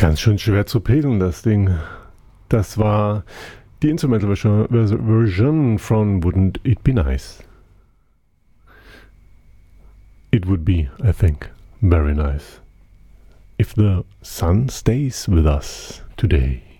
Ganz schön schwer zu pegeln, das Ding. Das war die Instrumental Version von Wouldn't It Be Nice? It would be, I think, very nice if the sun stays with us today.